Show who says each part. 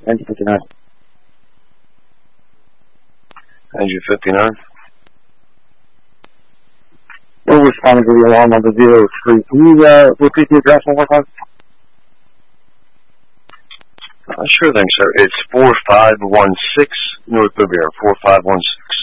Speaker 1: Engine 59.
Speaker 2: Engine 59.
Speaker 1: We're responding to the alarm on the 03. Can you repeat the address one more time?
Speaker 2: Sure thing, sir. It's 4516 North Boobier, 4516.